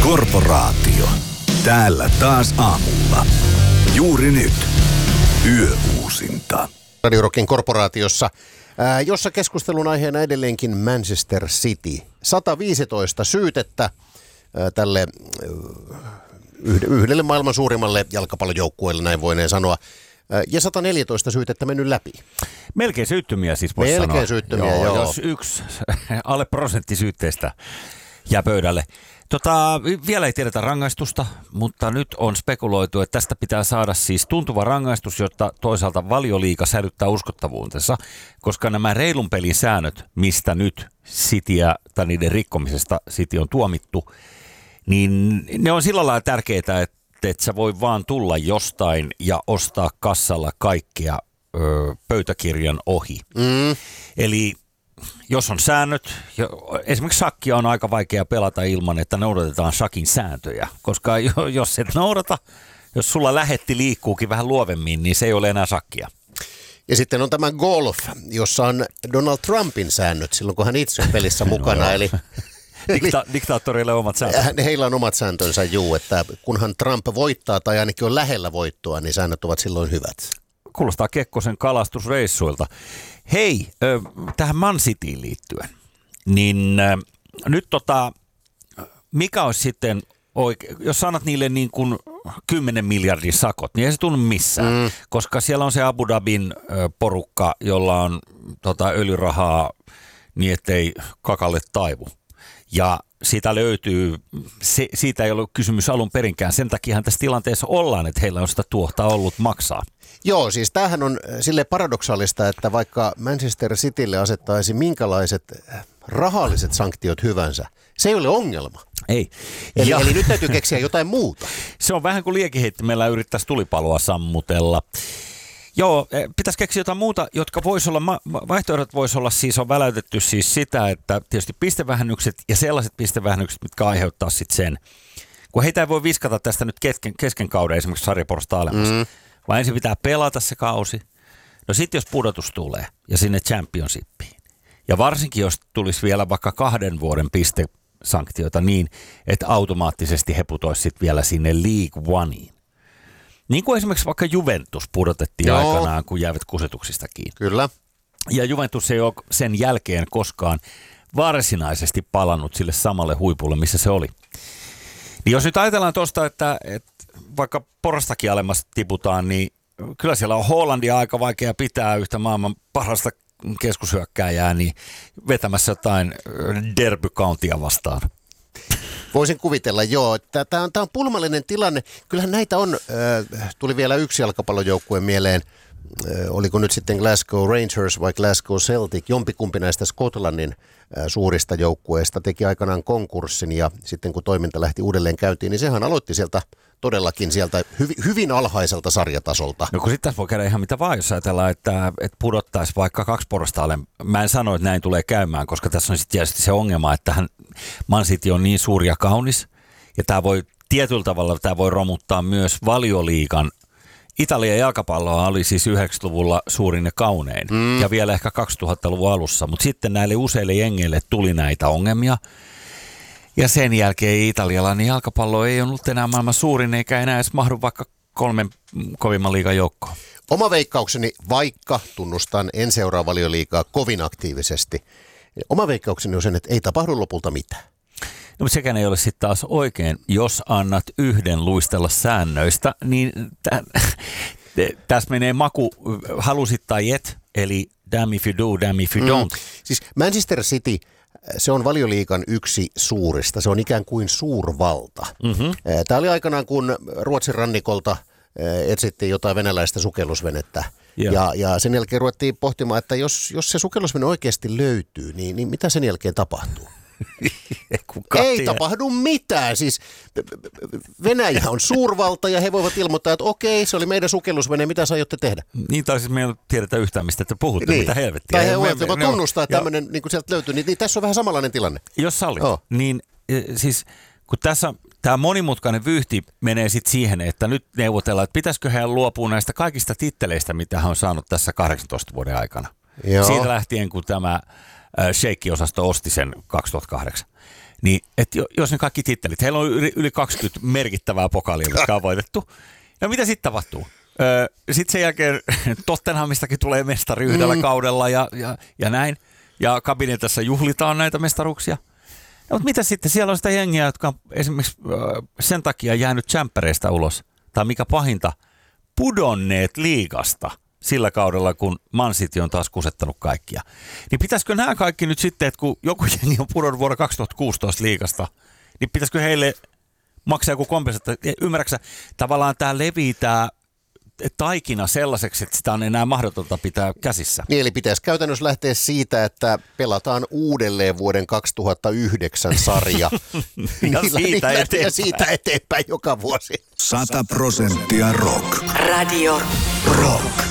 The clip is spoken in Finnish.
Korporaatio. Täällä taas aamulla. Juuri nyt. Yöuusinta. Radio Rockin korporaatiossa, jossa keskustelun aiheena edelleenkin Manchester City. 115 syytettä tälle yhdelle maailman suurimmalle jalkapallojoukkueelle, näin voineen sanoa. Ja 114 syytettä mennyt läpi. Melkein syyttömiä siis voisi sanoa. Melkein syyttömiä, joo. Jos yksi alle prosentti syytteestä jää pöydälle. Vielä ei tiedetä rangaistusta, mutta nyt on spekuloitu, että tästä pitää saada siis tuntuva rangaistus, jotta toisaalta Valioliiga säilyttää uskottavuutensa, koska nämä reilun pelin säännöt, mistä nyt Cityä tai niiden rikkomisesta City on tuomittu, niin ne on sillä lailla tärkeitä, että et sä voi vaan tulla jostain ja ostaa kassalla kaikkea pöytäkirjan ohi. Eli jos on säännöt, esimerkiksi shakkia on aika vaikea pelata ilman, että noudatetaan shakin sääntöjä, koska jos et noudata, jos sulla lähetti liikkuukin vähän luovemmin, niin se ei ole enää shakkia. Ja sitten on tämä golf, jossa on Donald Trumpin säännöt silloin, kun hän itse on pelissä mukana, eli diktaattoreille omat sääntöt. Heillä on omat sääntönsä, että kunhan Trump voittaa tai ainakin on lähellä voittoa, niin säännöt ovat silloin hyvät. Kuulostaa Kekkosen kalastusreissuilta. Hei, tähän Man Cityin liittyen, niin nyt mikä olisi sitten jos sanat niille niin kuin 10 miljardin sakot, niin ei se tunnu missään, koska siellä on se Abu Dhabin porukka, jolla on öljyrahaa niin, ettei kakalle taivu. Ja siitä löytyy, siitä ei ollut kysymys alun perinkään, sen takiahan tässä tilanteessa ollaan, että heillä on sitä tuohta ollut maksaa. Joo, siis tämähän on sille paradoksaalista, että vaikka Manchester Citylle asettaisi minkälaiset rahalliset sanktiot hyvänsä, se ei ole ongelma. Ei. Eli nyt täytyy keksiä jotain muuta. Se on vähän kuin liekiheittimellä yrittäisi tulipaloa sammutella. Joo, pitäisi keksiä jotain muuta, jotka voisi olla, vaihtoehdot voisi olla siis, on väläytetty siis sitä, että tietysti pistevähennykset ja sellaiset pistevähennykset, mitkä aiheuttaa sitten sen, kun heitä ei voi viskata tästä nyt kesken kauden esimerkiksi sarjaporsta alemassa, vaan ensin pitää pelata se kausi. No sitten jos pudotus tulee ja sinne championshipiin, ja varsinkin jos tulisi vielä vaikka 2 vuoden pistesanktioita niin, että automaattisesti he putoisivat sitten vielä sinne League Oneiin. Niin kuin esimerkiksi vaikka Juventus pudotettiin aikanaan, kun jäivät kusetuksista kiinni. Kyllä. Ja Juventus ei ole sen jälkeen koskaan varsinaisesti palannut sille samalle huipulle, missä se oli. Niin jos nyt ajatellaan tuosta, että vaikka porrastakin alemmas tiputaan, niin kyllä siellä on Hollandia aika vaikea pitää yhtä maailman parasta keskushyökkääjää, niin vetämässä jotain Derby Countia vastaan. Voisin kuvitella, joo. Tämä on pulmallinen tilanne. Kyllähän näitä on, tuli vielä yksi jalkapallojoukkue mieleen, oliko nyt sitten Glasgow Rangers vai Glasgow Celtic, jompikumpi näistä Skotlannin suurista joukkueista teki aikanaan konkurssin ja sitten kun toiminta lähti uudelleen käyntiin, niin sehän aloitti todellakin sieltä hyvin alhaiselta sarjatasolta. No kun sitten tässä voi käydä ihan mitä vaan, jos ajatellaan, että pudottaisi vaikka 2 porrasta alle. Mä en sano, että näin tulee käymään, koska tässä on sitten tietysti se ongelma, että Man City on niin suuri ja kaunis, ja tämä voi tietyllä tavalla romuttaa myös Valioliigan. Italian jalkapalloa oli siis 90-luvulla suurin ja kaunein, ja vielä ehkä 2000-luvun alussa, mutta sitten näille useille jengeille tuli näitä ongelmia. Ja sen jälkeen italialainen jalkapallo ei ollut enää maailman suurin, eikä enää edes mahdu vaikka 3 kovimman liigan joukkoon. Oma veikkaukseni, vaikka tunnustan, en seuraa Valioliigaa kovin aktiivisesti. Oma veikkaukseni on sen, että ei tapahdu lopulta mitään. No, mutta sekään ei ole sitten taas oikein. Jos annat yhden luistella säännöistä, niin tässä menee maku halusit tai et, eli damn if you do, damn if you don't. Siis Manchester City, se on Valioliigan yksi suurista, se on ikään kuin suurvalta. Tämä oli aikanaan, kun Ruotsin rannikolta etsittiin jotain venäläistä sukellusvenettä. Ja sen jälkeen ruvettiin pohtimaan, että jos se sukellusvene oikeasti löytyy, niin mitä sen jälkeen tapahtuu? Ei tapahdu mitään. Siis Venäjä on suurvalta ja he voivat ilmoittaa, että okei, se oli meidän sukellusvene, mitä sä aiotte tehdä? Niin, tai siis me ei tiedetä yhtään, mistä te puhutte, niin. Mitä helvettiä. Tai he voivat jopa tunnustaa, että tämmöinen niin sieltä löytyy. Niin tässä on vähän samanlainen tilanne. Jos sallit, niin siis kun tässä tämä monimutkainen vyyhti menee sitten siihen, että nyt neuvotellaan, että pitäisikö hän luopua näistä kaikista titteleistä, mitä hän on saanut tässä 18 vuoden aikana. Joo. Siitä lähtien, kun tämä Sheikki-osasto osti sen 2008. Niin, että jos ne kaikki tittelit, heillä on yli 20 merkittävää pokaalia, jotka on voitettu. No mitä sitten tapahtuu? Sitten sen jälkeen Tottenhamistakin tulee mestari yhdellä kaudella ja näin. Ja kabinetissa juhlitaan näitä mestaruuksia. No, mutta mitä sitten? Siellä on sitä jengiä, jotka on esimerkiksi sen takia jäänyt tsemppäreistä ulos. Tai mikä pahinta, pudonneet liigasta sillä kaudella, kun Man City on taas kusettanut kaikkia. Niin pitäisikö nämä kaikki nyt sitten, että kun joku jengi on pudonnut vuonna 2016 liigasta, niin pitäisikö heille maksaa joku kompensaatio? Ymmärrätkö tavallaan tämä levii tämä taikina sellaiseksi, että sitä on enää mahdotonta pitää käsissä. Niin, eli pitäisi käytännössä lähteä siitä, että pelataan uudelleen vuoden 2009 sarja. ja siitä eteenpäin joka vuosi. 100% rock. Radio Rock.